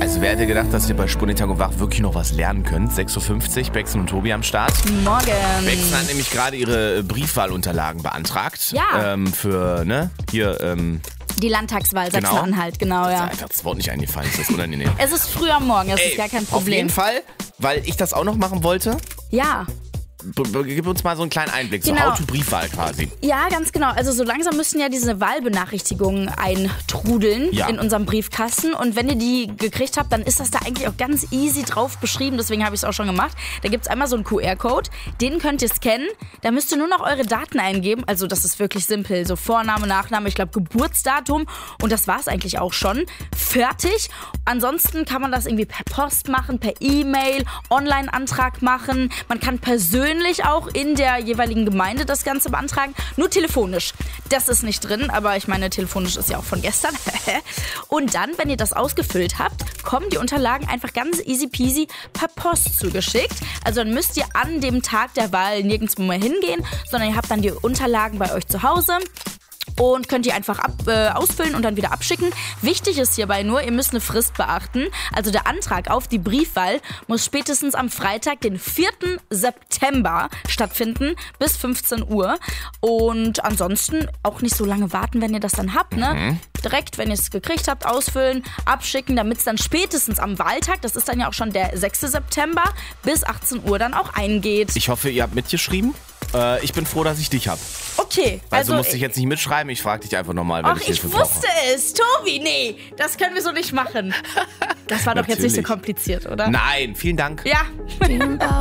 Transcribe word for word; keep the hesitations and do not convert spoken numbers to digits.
Also wer hätte gedacht, dass ihr bei Spunnitag und Wach wirklich noch was lernen könnt? sechs Uhr fünfzig, Bexen und Tobi am Start. Morgen. Bexen hat nämlich gerade ihre Briefwahlunterlagen beantragt. Ja. Ähm, für, ne, hier, ähm... Die Landtagswahl, Genau. Sachsen-Anhalt, genau, Ist ja. einfach das Wort nicht eingefallen, ist das unangenehm. Es ist früh am Morgen, das Ey, ist gar kein auf Problem. jeden Fall, weil ich das auch noch machen wollte. Ja. B- b- Gib uns mal so einen kleinen Einblick, so Genau. How-to-Briefwahl quasi. Ja, ganz genau. Also so langsam müssen ja diese Wahlbenachrichtigungen eintrudeln Ja. in unserem Briefkasten. Und wenn ihr die gekriegt habt, dann ist das da eigentlich auch ganz easy drauf beschrieben. Deswegen habe ich es auch schon gemacht. Da gibt es einmal so einen Q R-Code. Den könnt ihr scannen. Da müsst ihr nur noch eure Daten eingeben. Also das ist wirklich simpel. So Vorname, Nachname, ich glaube Geburtsdatum. Und das war es eigentlich auch schon. Fertig. Ansonsten kann man das irgendwie per Post machen, per E-Mail, Online-Antrag machen. Man kann persönlich auch in der jeweiligen Gemeinde das Ganze beantragen. Nur telefonisch. Das ist nicht drin, aber ich meine, telefonisch ist ja auch von gestern. Und dann, wenn ihr das ausgefüllt habt, kommen die Unterlagen einfach ganz easy peasy per Post zugeschickt. Also dann müsst ihr an dem Tag der Wahl nirgendwo mehr hingehen, sondern ihr habt dann die Unterlagen bei euch zu Hause. Und könnt ihr einfach ab, äh, ausfüllen und dann wieder abschicken. Wichtig ist hierbei nur, ihr müsst eine Frist beachten. Also der Antrag auf die Briefwahl muss spätestens am Freitag, den vierten September stattfinden, bis fünfzehn Uhr. Und ansonsten auch nicht so lange warten, wenn ihr das dann habt. Ne? Mhm. Direkt, wenn ihr es gekriegt habt, ausfüllen, abschicken, damit es dann spätestens am Wahltag, das ist dann ja auch schon der sechste September, bis achtzehn Uhr dann auch eingeht. Ich hoffe, ihr habt mitgeschrieben. Äh, ich bin froh, dass ich dich hab. Okay. Also, Also musste ich jetzt nicht mitschreiben, ich frage dich einfach nochmal, wenn Ach, ich ich Hilfe wusste brauche. es. Tobi, nee, das können wir so nicht machen. Das war doch jetzt nicht so Natürlich. kompliziert, oder? Nein, vielen Dank. Ja.